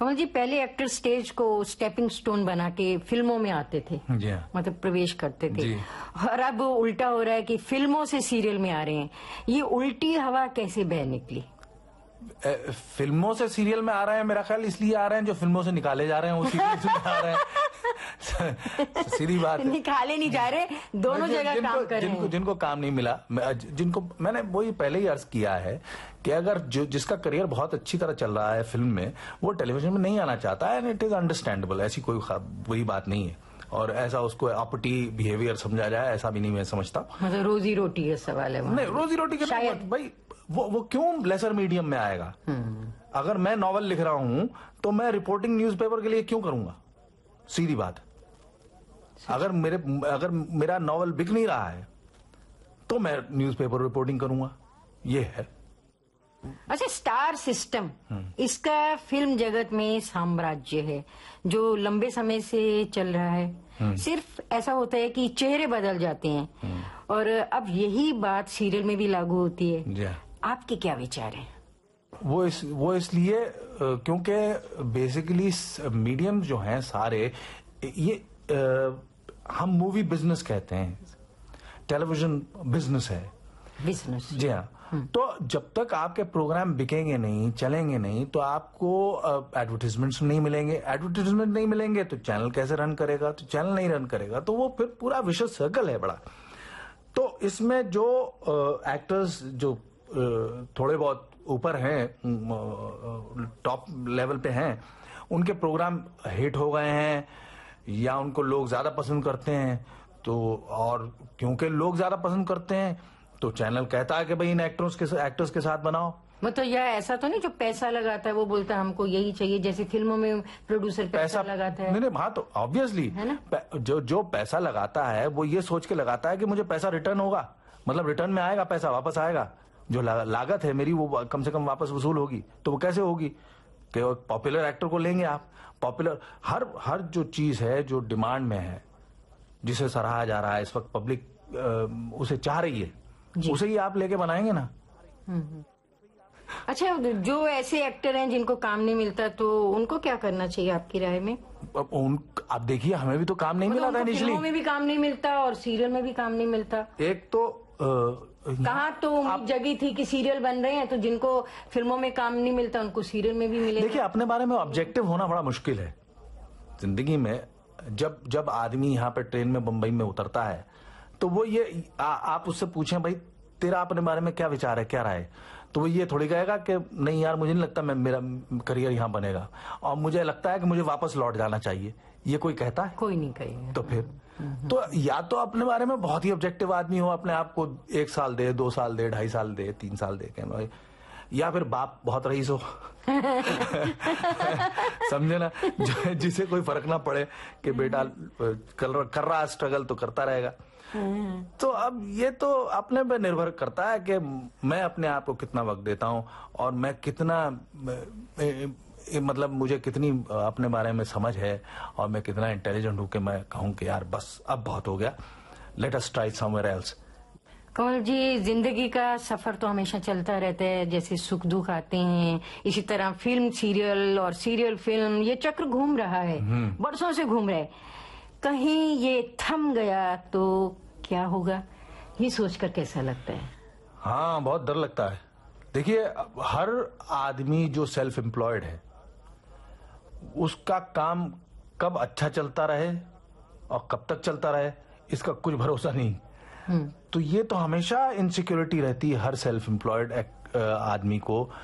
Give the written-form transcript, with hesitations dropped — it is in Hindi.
कमल जी, पहले एक्टर स्टेज को स्टेपिंग स्टोन बना के फिल्मों में आते थे, जी हाँ। मतलब प्रवेश करते थे, जी। और अब उल्टा हो रहा है कि फिल्मों से सीरियल में आ रहे हैं। ये उल्टी हवा कैसे बह निकली? फिल्मों से सीरियल में आ रहे हैं, मेरा ख्याल इसलिए आ रहे हैं जो फिल्मों से निकाले जा रहे हैं वो सीरियल में आ रहे हैं। सीधी बात है, निकाले नहीं जा रहे, दोनों जगह काम कर रहे हैं। जिनको काम नहीं मिला, जिनको मैंने वही पहले ही अर्ज किया है कि अगर जिसका करियर बहुत अच्छी तरह चल रहा है फिल्म में, वो टेलीविजन में नहीं आना चाहता है, एंड इट इज अंडरस्टैंडेबल, ऐसी कोई वही बात नहीं है। और ऐसा उसको अपटी बिहेवियर समझा जाए, ऐसा भी नहीं मैं समझता। मतलब रोजी रोटी का सवाल है। नहीं, रोजी रोटी का शायद भाई वो क्यों लेसर मीडियम में आएगा? अगर मैं नॉवल लिख रहा हूं तो मैं रिपोर्टिंग न्यूज़पेपर के लिए क्यों करूंगा? सीधी बात। अगर मेरा नॉवल बिक नहीं रहा है तो मैं न्यूज़पेपर रिपोर्टिंग करूंगा, ये है। अच्छा, स्टार सिस्टम, इसका फिल्म जगत में साम्राज्य है जो लंबे समय से चल रहा है। सिर्फ ऐसा होता है कि चेहरे बदल जाते हैं, और अब यही बात सीरियल में भी लागू होती है। आपके क्या विचार हैं? वो इसलिए क्योंकि बेसिकली मीडियम जो हैं सारे, ये हम मूवी बिजनेस कहते हैं, टेलीविजन बिजनेस है। बिजनेस, जी हाँ। तो जब तक आपके प्रोग्राम बिकेंगे नहीं, चलेंगे नहीं, तो आपको एडवर्टाइजमेंट्स नहीं मिलेंगे। एडवर्टाइजमेंट नहीं मिलेंगे तो चैनल कैसे रन करेगा? तो चैनल नहीं रन करेगा तो वो फिर पूरा विशेष सर्कल है बड़ा। तो इसमें जो एक्टर्स जो थोड़े बहुत ऊपर हैं, टॉप लेवल पे हैं, उनके प्रोग्राम हिट हो गए हैं या उनको लोग ज्यादा पसंद करते हैं, तो और क्योंकि लोग ज्यादा पसंद करते हैं तो चैनल कहता है कि भाई इन एक्टर्स के साथ बनाओ। मतलब यह ऐसा तो नहीं जो पैसा लगाता है वो बोलता है हमको यही चाहिए, जैसे फिल्मों में प्रोड्यूसर पैसा लगाता है। नहीं, हाँ, तो ऑब्वियसली जो पैसा लगाता है वो ये सोच के लगाता है कि मुझे पैसा रिटर्न होगा, मतलब रिटर्न में आएगा, पैसा वापस आएगा, जो लागत है मेरी वो कम से कम वापस वसूल होगी। तो वो कैसे होगी कि पॉपुलर एक्टर को लेंगे आप, पॉपुलर हर जो चीज है जो डिमांड में है, जिसे सराहा जा रहा है इस वक्त, पब्लिक उसे चाह रही है, उसे ही आप लेके बनाएंगे ना। अच्छा, जो ऐसे एक्टर हैं जिनको काम नहीं मिलता तो उनको क्या करना चाहिए आपकी राय में? आप देखिए, हमें भी तो काम नहीं मिला था इनिशियली। फिल्मों में भी काम नहीं मिलता और सीरियल में भी काम नहीं मिलता। एक तो कहाँ तो उम्मीद जगी थी कि सीरियल बन रहे हैं तो जिनको फिल्मों में काम नहीं मिलता उनको सीरियल में भी मिलेगा। देखिए, अपने बारे में ऑब्जेक्टिव होना बड़ा मुश्किल है जिंदगी में। जब आदमी यहाँ पे ट्रेन में बंबई में उतरता है तो वो ये आप उससे पूछें भाई तेरा अपने बारे में क्या विचार है, क्या राय है, तो वो ये थोड़ी कहेगा कि नहीं यार मुझे नहीं लगता मेरा करियर यहाँ बनेगा और मुझे लगता है कि मुझे वापस लौट जाना चाहिए। ये कोई कहता है? कोई नहीं कहेगा। तो फिर तो या तो अपने बारे में बहुत ही ऑब्जेक्टिव आदमी हो, अपने आप को 1 साल दे, 2 साल दे, 2.5 साल दे, 3 साल दे, या फिर बाप बहुत रईस हो समझे ना, जिसे कोई फर्क ना पड़े कि बेटा कर रहा स्ट्रगल तो करता रहेगा। तो अब ये तो अपने पे निर्भर करता है कि मैं अपने आप को कितना वक्त देता हूँ और मैं कितना मतलब मुझे कितनी अपने बारे में समझ है और मैं कितना इंटेलिजेंट हूँ कि मैं कहूँ कि यार बस अब बहुत हो गया, let us try somewhere else. कमल जी, जिंदगी का सफर तो हमेशा चलता रहता है, जैसे सुख दुख आते हैं, इसी तरह फिल्म सीरियल और सीरियल फिल्म, ये चक्र घूम रहा है, बरसों से घूम रहा है। कहीं ये थम गया तो क्या होगा, ये सोचकर कैसा लगता है? हाँ, बहुत डर लगता है। देखिए, हर आदमी जो सेल्फ एम्प्लॉयड है उसका काम कब अच्छा चलता रहे और कब तक चलता रहे इसका कुछ भरोसा नहीं। तो ये तो हमेशा इनसिक्योरिटी रहती है हर सेल्फ एम्प्लॉयड आदमी को